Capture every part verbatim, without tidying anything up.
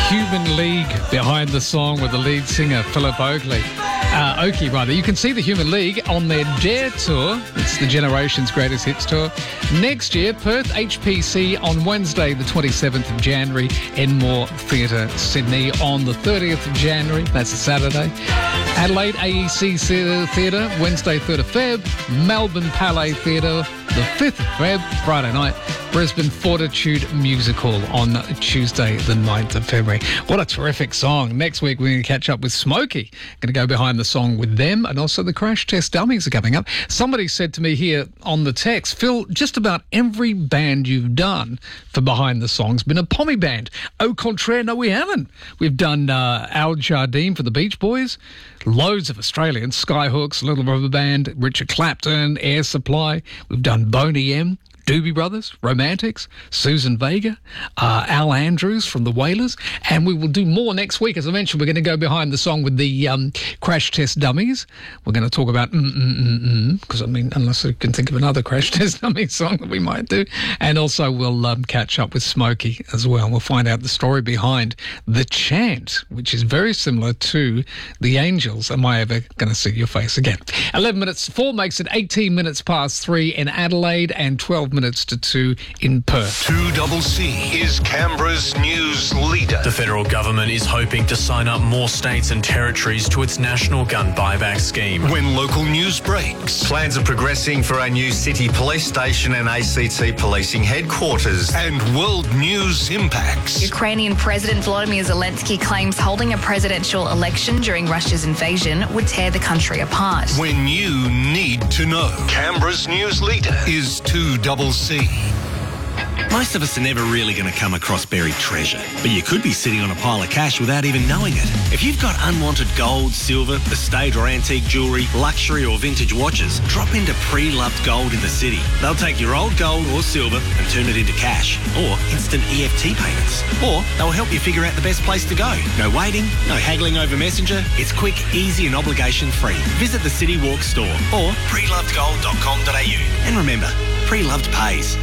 Human League behind the song with the lead singer Philip Oakley. Uh, Oakey, rather. You can see the Human League on their Dare Tour. It's the Generation's Greatest Hits Tour. Next year, Perth H P C on Wednesday, the twenty-seventh of January. Enmore Theatre, Sydney on the thirtieth of January. That's a Saturday. Adelaide A E C Theatre, Wednesday, third of February. Melbourne Palais Theatre, the fifth of February, Friday night. Brisbane Fortitude Music Hall on Tuesday, the ninth of February. What a terrific song. Next week, we're going to catch up with Smokey. Going to go behind the song with them, and also the Crash Test Dummies are coming up. Somebody said to me here on the text, Phil, just about every band you've done for Behind the Song's been a Pommy band. Au contraire, no, we haven't. We've done uh, Al Jardine for the Beach Boys, loads of Australians, Skyhooks, Little Rubber Band, Richard Clapton, Air Supply. We've done Boney M, Doobie Brothers, Romantics, Susan Vega, uh, Al Andrews from the Wailers, and we will do more next week. As I mentioned, we're going to go behind the song with the um, Crash Test Dummies. We're going to talk about mm mm mm mm because I mean, unless I can think of another Crash Test Dummies song that we might do, and also we'll um, catch up with Smokey as well. We'll find out the story behind The Chant, which is very similar to The Angels. Am I ever going to see your face again? eleven minutes to four makes it eighteen minutes past three in Adelaide and twelve minutes to two in Perth. two C C is Canberra's news leader. The federal government is hoping to sign up more states and territories to its national gun buyback scheme. When local news breaks. Plans are progressing for a new city police station and A C T policing headquarters. And world news impacts. Ukrainian President Volodymyr Zelensky claims holding a presidential election during Russia's invasion would tear the country apart. When you need to know. Canberra's news leader is two C C. Most of us are never really going to come across buried treasure, but you could be sitting on a pile of cash without even knowing it. If you've got unwanted gold, silver, estate or antique jewellery, luxury or vintage watches, drop into Pre-Loved Gold in the city. They'll take your old gold or silver and turn it into cash or instant E F T payments. Or they'll help you figure out the best place to go. No waiting, no haggling over Messenger. It's quick, easy and obligation-free. Visit the City Walk store or pre loved gold dot com dot a u. And remember, Pre-Loved pays.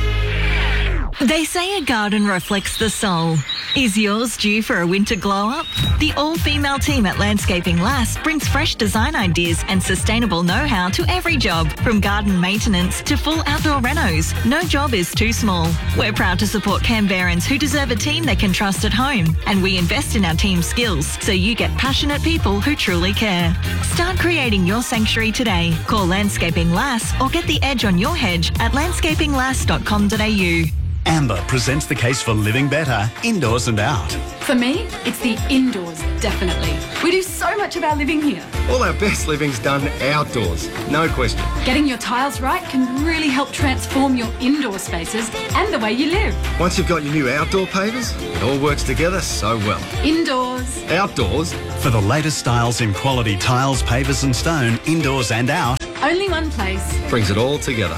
They say a garden reflects the soul. Is yours due for a winter glow-up? The all-female team at Landscaping Lass brings fresh design ideas and sustainable know-how to every job, from garden maintenance to full outdoor renos. No job is too small. We're proud to support Canberrans who deserve a team they can trust at home, and we invest in our team's skills so you get passionate people who truly care. Start creating your sanctuary today. Call Landscaping Lass or get the edge on your hedge at landscaping lass dot com dot a u. Amber presents the case for living better, indoors and out. For me, it's the indoors, definitely. We do so much of our living here. All our best living's done outdoors, no question. Getting your tiles right can really help transform your indoor spaces and the way you live. Once you've got your new outdoor pavers, it all works together so well. Indoors. Outdoors. For the latest styles in quality tiles, pavers and stone, indoors and out. Only one place. Brings it all together.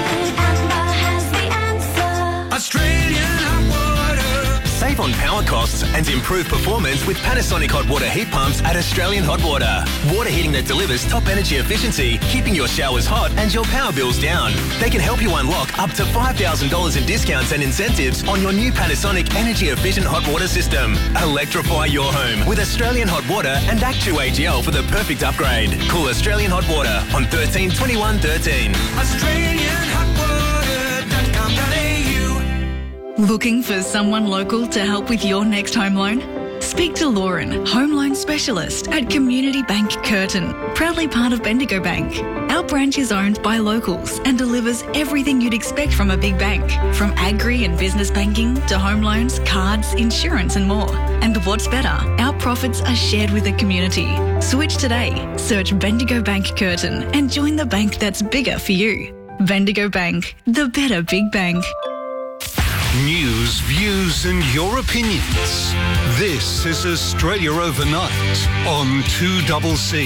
Australian hot water. Save on power costs and improve performance with Panasonic hot water heat pumps at Australian Hot Water. Water heating that delivers top energy efficiency, keeping your showers hot and your power bills down. They can help you unlock up to five thousand dollars in discounts and incentives on your new Panasonic energy efficient hot water system. Electrify your home with Australian Hot Water and Act two A G L for the perfect upgrade. Call Australian Hot Water on thirteen twenty-one thirteen. Australian hot water dot com dot a u. Looking for someone local to help with your next home loan? Speak to Lauren, home loan specialist at Community Bank Curtin, proudly part of Bendigo Bank. Our branch is owned by locals and delivers everything you'd expect from a big bank, from agri and business banking to home loans, cards, insurance and more. And what's better, our profits are shared with the community. Switch today. Search Bendigo Bank Curtin and join the bank that's bigger for you. Bendigo Bank, the better big bank. News, views and your opinions. This is Australia Overnight on two C C.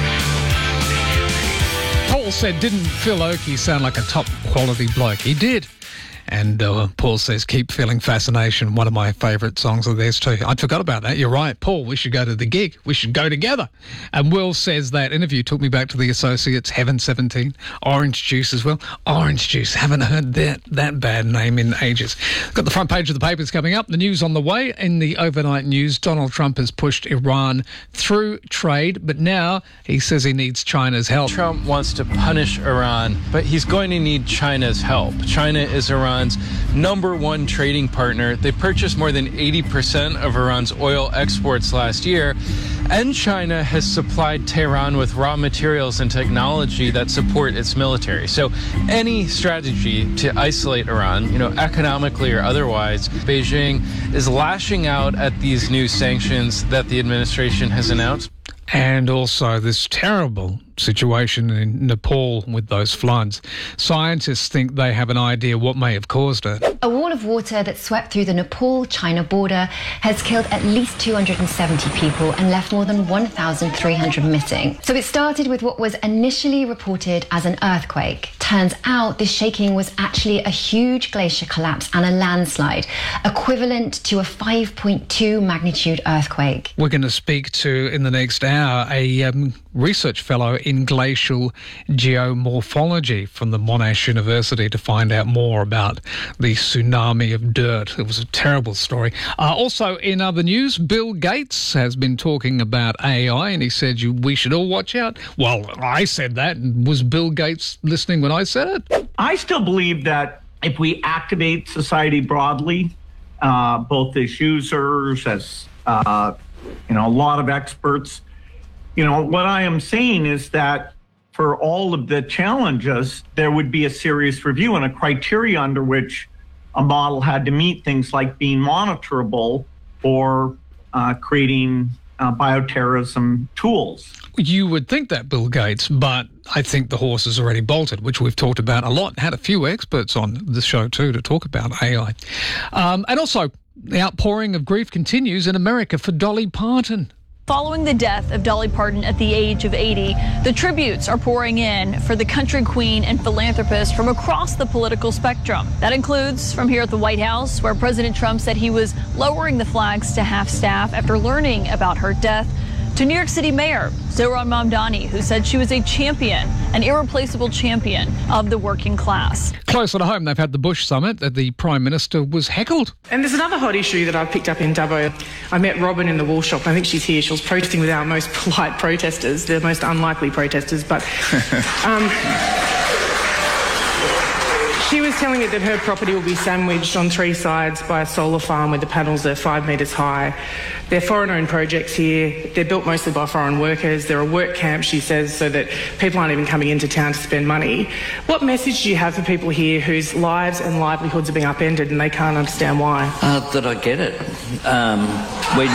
Paul said, didn't Phil Oakey sound like a top quality bloke? He did. And uh, Paul says, keep feeling fascination. One of my favourite songs of theirs too. I forgot about that. You're right, Paul. We should go to the gig. We should go together. And Will says that interview took me back to the Associates, Heaven seventeen, Orange Juice as well. Orange Juice. Haven't heard that, that bad name in ages. Got the front page of the papers coming up. The news on the way. In the overnight news, Donald Trump has pushed Iran through trade, but now he says he needs China's help. Trump wants to punish Iran, but he's going to need China's help. China is Iran's number one trading partner. They purchased more than eighty percent of Iran's oil exports last year, and China has supplied Tehran with raw materials and technology that support its military. So any strategy to isolate Iran, you know, economically or otherwise, Beijing is lashing out at these new sanctions that the administration has announced. And also this terrible situation in Nepal with those floods. Scientists think they have an idea what may have caused it. A wall of water that swept through the Nepal-China border has killed at least two hundred seventy people and left more than one thousand three hundred missing. So it started with what was initially reported as an earthquake. Turns out this shaking was actually a huge glacier collapse and a landslide, equivalent to a five point two magnitude earthquake. We're going to speak to, in the next hour, a um, research fellow in glacial geomorphology from the Monash University to find out more about the tsunami of dirt. It was a terrible story. Uh, also, in other news, Bill Gates has been talking about A I, and he said you, we should all watch out. Well, I said that. Was Bill Gates listening when I said it? I still believe that if we activate society broadly, uh, both as users, as uh, you know, a lot of experts, you know, what I am saying is that for all of the challenges, there would be a serious review and a criteria under which a model had to meet things like being monitorable or uh, creating uh, bioterrorism tools. You would think that, Bill Gates, but I think the horse has already bolted, which we've talked about a lot. Had a few experts on the show too to talk about A I. Um, and also, the outpouring of grief continues in America for Dolly Parton. Following the death of Dolly Parton at the age of eighty, the tributes are pouring in for the country queen and philanthropist from across the political spectrum. That includes from here at the White House, where President Trump said he was lowering the flags to half-staff after learning about her death, to New York City Mayor Zohran Mamdani, who said she was a champion, an irreplaceable champion of the working class. Closer to home, they've had the Bush summit that the Prime Minister was heckled. And there's another hot issue that I've picked up in Dubbo. I met Robin in the wool shop. I think she's here. She was protesting with our most polite protesters, the most unlikely protesters, but um, she was telling it that her property will be sandwiched on three sides by a solar farm where the panels are five metres high. They're foreign-owned projects here. They're built mostly by foreign workers. They're a work camp, she says, so that people aren't even coming into town to spend money. What message do you have for people here whose lives and livelihoods are being upended and they can't understand why? Uh, that I get it. Um, we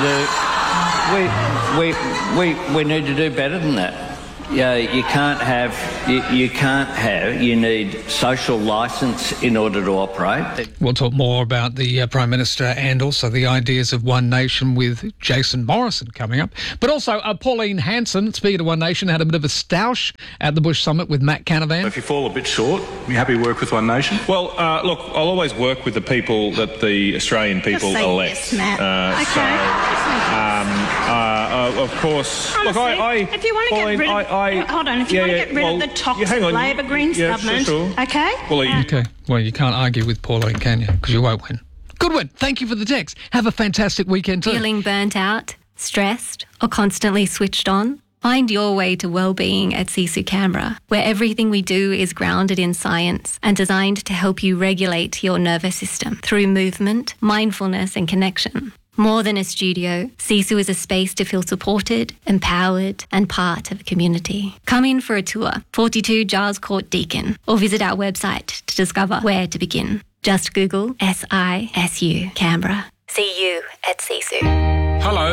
need to do... We, we, we, we need to do better than that. Yeah, you can't have, you, you can't have, you need social licence in order to operate. We'll talk more about the uh, Prime Minister and also the ideas of One Nation with Jason Morrison coming up. But also uh, Pauline Hanson, speaking of One Nation, had a bit of a stoush at the Bush Summit with Matt Canavan. If you fall a bit short, you happy to work with One Nation? Well, uh, look, I'll always work with the people that the Australian people Just say elect. Yes, Matt. Uh, okay. So, um, uh, uh, of course... Honestly, look, I, I, if you want to Pauline, get rid of... I, I, hold on, if you yeah, want to yeah, get rid well, of the toxic yeah, hang on. Labor Greens yeah, government, sure, sure. okay? Well, uh, okay. Well, you can't argue with Pauline, can you? Because you won't win. Good one. Thank you for the text. Have a fantastic weekend too. Feeling burnt out, stressed, or constantly switched on? Find your way to well-being at Sisu Canberra, where everything we do is grounded in science and designed to help you regulate your nervous system through movement, mindfulness, and connection. More than a studio, Sisu is a space to feel supported, empowered, and part of a community. Come in for a tour, forty-two Giles Court, Deakin, or visit our website to discover where to begin. Just Google S I S U Canberra. See you at Sisu. Hello, Bill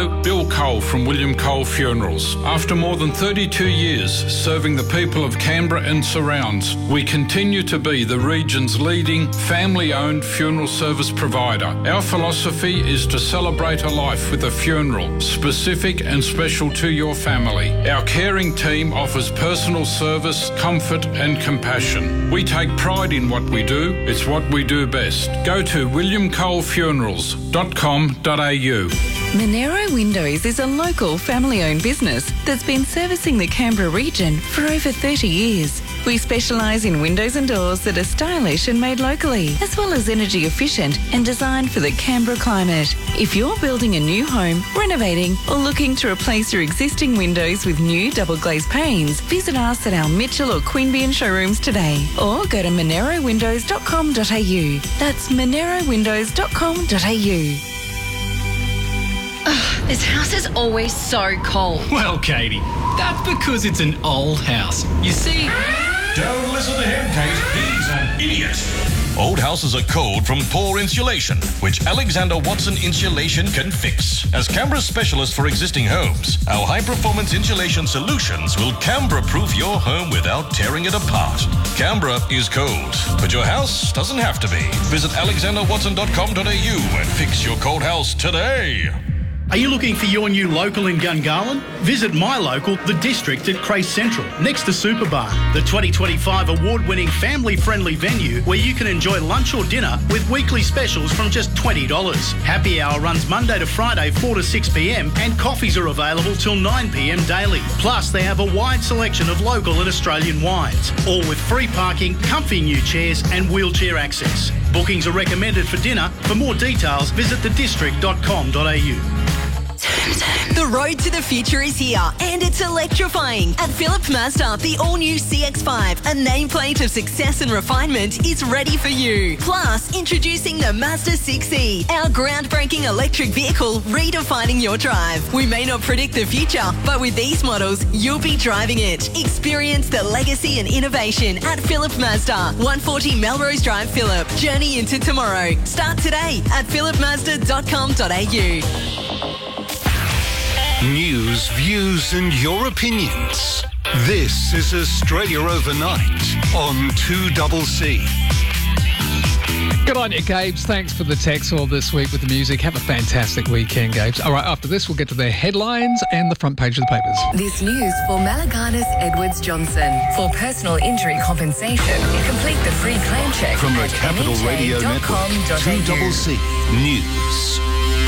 Cole from William Cole Funerals. After more than thirty-two years serving the people of Canberra and surrounds, we continue to be the region's leading family-owned funeral service provider. Our philosophy is to celebrate a life with a funeral, specific and special to your family. Our caring team offers personal service, comfort and compassion. We take pride in what we do. It's what we do best. Go to william cole funerals dot com dot a u. Monero Windows is a local family-owned business that's been servicing the Canberra region for over thirty years. We specialise in windows and doors that are stylish and made locally, as well as energy efficient and designed for the Canberra climate. If you're building a new home, renovating or looking to replace your existing windows with new double glazed panes, visit us at our Mitchell or Queanbeyan showrooms today, or go to monero windows dot com dot a u. That's monero windows dot com dot a u. This house is always so cold. Well, Katie, that's because it's an old house. You see... Don't listen to him, Kate. He's an idiot. Old houses are cold from poor insulation, which Alexander Watson Insulation can fix. As Canberra's specialist for existing homes, our high-performance insulation solutions will Canberra-proof your home without tearing it apart. Canberra is cold, but your house doesn't have to be. Visit alexander watson dot com dot a u and fix your cold house today. Are you looking for your new local in Gungahlin? Visit my local, The District at Crace Central, next to Superbarn, the twenty twenty-five award-winning family-friendly venue where you can enjoy lunch or dinner with weekly specials from just twenty dollars. Happy hour runs Monday to Friday, four to six p m, and coffees are available till nine p m daily. Plus, they have a wide selection of local and Australian wines, all with free parking, comfy new chairs and wheelchair access. Bookings are recommended for dinner. For more details, visit the district dot com dot a u. The road to the future is here, and it's electrifying. At Phillip Mazda, the all-new C X five, a nameplate of success and refinement, is ready for you. Plus, introducing the Mazda six E, our groundbreaking electric vehicle redefining your drive. We may not predict the future, but with these models, you'll be driving it. Experience the legacy and innovation at Phillip Mazda, one forty Melrose Drive, Phillip. Journey into tomorrow. Start today at phillip mazda dot com dot a u. News, views and your opinions. This is Australia Overnight on two C C. Good on you, Gabes. Thanks for the text all this week with the music. Have a fantastic weekend, Gabes. All right, after this, we'll get to the headlines and the front page of the papers. This news for Malaganas Edwards Johnson. For personal injury compensation, complete the free claim check From the at Capital Radio Network, two C C News.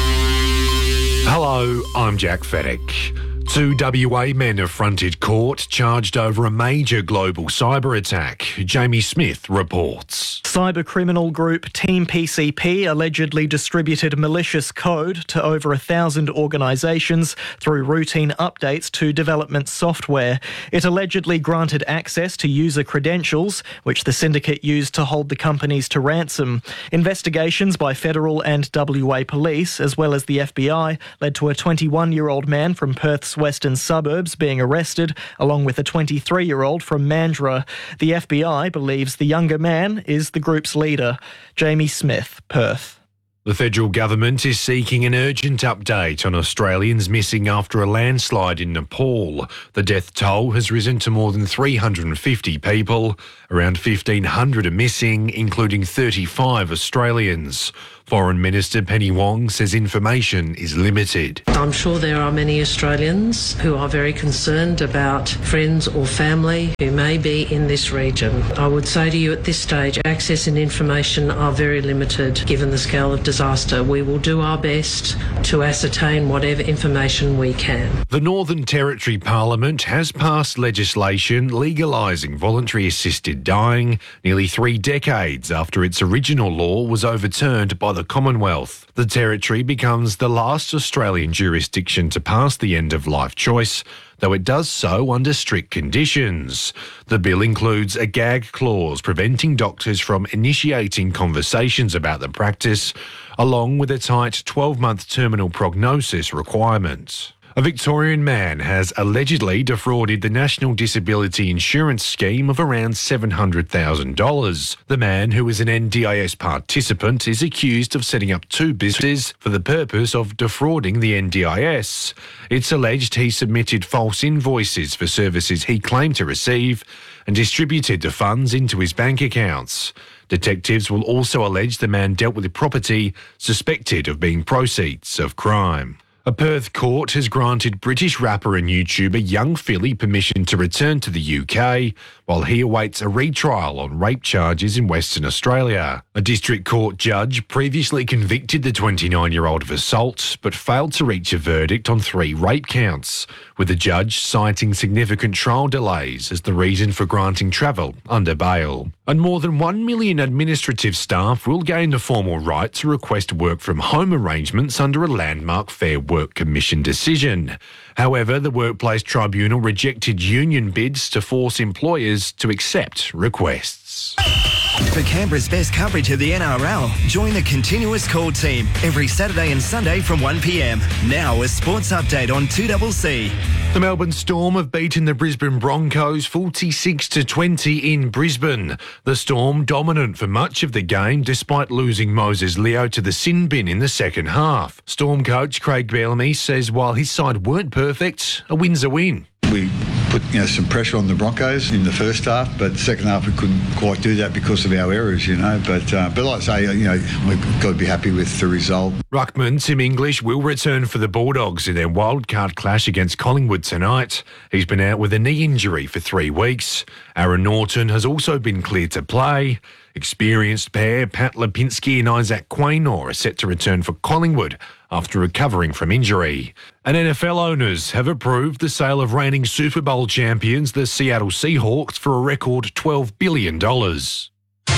Hello, I'm Jack Fedek. Two W A men have fronted court charged over a major global cyber attack. Jamie Smith reports. Cyber criminal group Team P C P allegedly distributed malicious code to over a thousand organisations through routine updates to development software. It allegedly granted access to user credentials, which the syndicate used to hold the companies to ransom. Investigations by federal and W A police, as well as the F B I, led to a twenty-one-year-old man from Perth's western suburbs being arrested, along with a twenty-three-year-old from Mandurah. The F B I believes the younger man is the group's leader. Jamie Smith, Perth. The federal government is seeking an urgent update on Australians missing after a landslide in Nepal. The death toll has risen to more than three hundred fifty people. Around fifteen hundred are missing, including thirty-five Australians. Foreign Minister Penny Wong says information is limited. I'm sure there are many Australians who are very concerned about friends or family who may be in this region. I would say to you at this stage, access and information are very limited given the scale of disaster. We will do our best to ascertain whatever information we can. The Northern Territory Parliament has passed legislation legalising voluntary assisted dying nearly three decades after its original law was overturned by the Commonwealth. The Territory becomes the last Australian jurisdiction to pass the end-of-life choice, though it does so under strict conditions. The bill includes a gag clause preventing doctors from initiating conversations about the practice, along with a tight twelve-month terminal prognosis requirement. A Victorian man has allegedly defrauded the National Disability Insurance Scheme of around seven hundred thousand dollars. The man, who is an N D I S participant, is accused of setting up two businesses for the purpose of defrauding the N D I S. It's alleged he submitted false invoices for services he claimed to receive and distributed the funds into his bank accounts. Detectives will also allege the man dealt with property suspected of being proceeds of crime. A Perth court has granted British rapper and YouTuber Young Philly permission to return to the U K while he awaits a retrial on rape charges in Western Australia. A district court judge previously convicted the twenty-nine-year-old of assault but failed to reach a verdict on three rape counts, with the judge citing significant trial delays as the reason for granting travel under bail. And more than one million administrative staff will gain the formal right to request work from home arrangements under a landmark Fair Work Commission decision. However, the Workplace Tribunal rejected union bids to force employers to accept requests. For Canberra's best coverage of the N R L, join the Continuous Call team every Saturday and Sunday from one p m. Now a sports update on two C C. The Melbourne Storm have beaten the Brisbane Broncos forty-six to twenty in Brisbane. The Storm dominant for much of the game despite losing Moses Leo to the sin bin in the second half. Storm coach Craig Bellamy says while his side weren't perfect, a win's a win. We put you know some pressure on the Broncos in the first half, but second half we couldn't quite do that because of our errors, you know. But uh, but like I say, you know, we've got to be happy with the result. Ruckman Tim English will return for the Bulldogs in their wildcard clash against Collingwood tonight. He's been out with a knee injury for three weeks. Aaron Norton has also been cleared to play. Experienced pair Pat Lipinski and Isaac Quaynor are set to return for Collingwood after recovering from injury. And N F L owners have approved the sale of reigning Super Bowl champions, the Seattle Seahawks, for a record twelve billion dollars.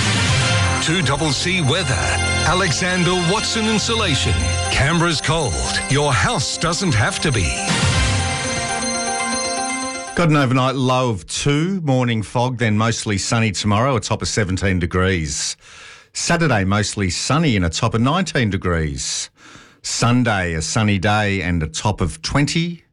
two C C weather. Alexander Watson Insulation. Canberra's cold. Your house doesn't have to be. Got an overnight low of two, morning fog, then mostly sunny tomorrow, a top of seventeen degrees. Saturday, mostly sunny and a top of nineteen degrees. Sunday, a sunny day and a top of twenty.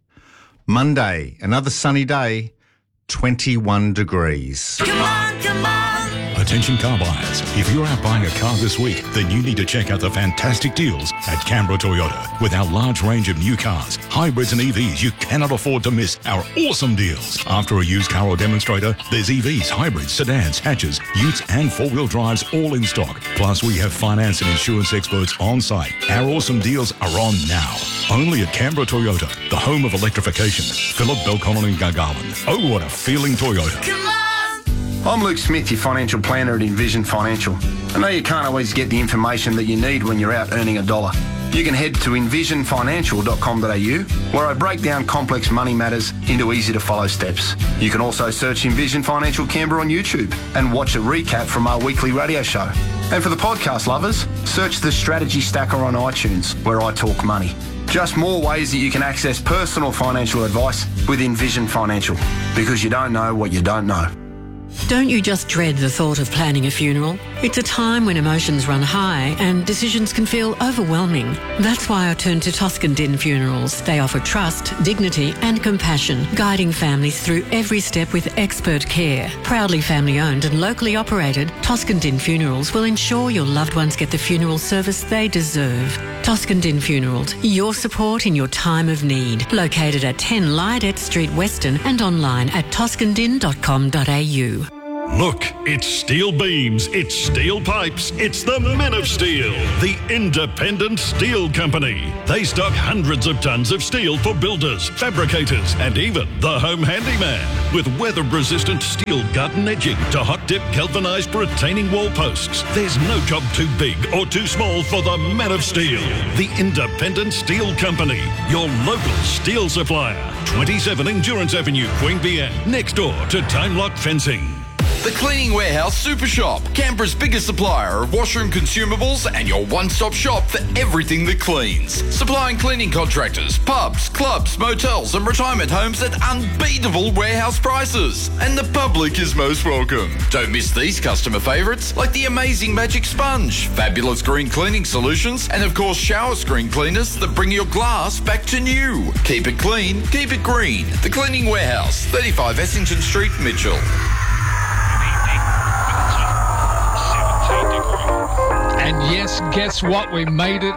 Monday, another sunny day, twenty-one degrees. Come on, come on. Attention car buyers, if you're out buying a car this week, then you need to check out the fantastic deals at Canberra Toyota. With our large range of new cars, hybrids and E Vs, you cannot afford to miss our awesome deals. After a used car or demonstrator, there's E Vs, hybrids, sedans, hatches, utes and four-wheel drives all in stock. Plus, we have finance and insurance experts on site. Our awesome deals are on now. Only at Canberra Toyota, the home of electrification. Phillip, Belconnen and Gargarland. Oh, what a feeling Toyota. Come on. I'm Luke Smith, your financial planner at Envision Financial. I know you can't always get the information that you need when you're out earning a dollar. You can head to envision financial dot com dot a u where I break down complex money matters into easy to follow steps. You can also search Envision Financial Canberra on YouTube and watch a recap from our weekly radio show. And for the podcast lovers, search the Strategy Stacker on iTunes where I talk money. Just more ways that you can access personal financial advice with Envision Financial, because you don't know what you don't know. Don't you just dread the thought of planning a funeral? It's a time when emotions run high and decisions can feel overwhelming. That's why I turn to Toscan Din Funerals. They offer trust, dignity and compassion, guiding families through every step with expert care. Proudly family owned and locally operated, Toscan Din Funerals will ensure your loved ones get the funeral service they deserve. Toscan Din Funerals, your support in your time of need. Located at ten Lydette Street, Weston, and online at toscan din dot com dot a u. Look, it's steel beams, it's steel pipes, it's the Men of Steel, the independent steel company. They stock hundreds of tons of steel for builders, fabricators, and even the home handyman. With weather-resistant steel gut and edging to hot-dip galvanized retaining wall posts, there's no job too big or too small for the Men of Steel, the independent steel company, your local steel supplier. twenty-seven Endurance Avenue, Queanbeyan, next door to Time Lock Fencing. The Cleaning Warehouse Super Shop, Canberra's biggest supplier of washroom consumables and your one-stop shop for everything that cleans. Supplying cleaning contractors, pubs, clubs, motels and retirement homes at unbeatable warehouse prices. And the public is most welcome. Don't miss these customer favourites like the amazing Magic Sponge, fabulous green cleaning solutions and of course shower screen cleaners that bring your glass back to new. Keep it clean, keep it green. The Cleaning Warehouse, thirty-five Essington Street, Mitchell. And yes, guess what? We made it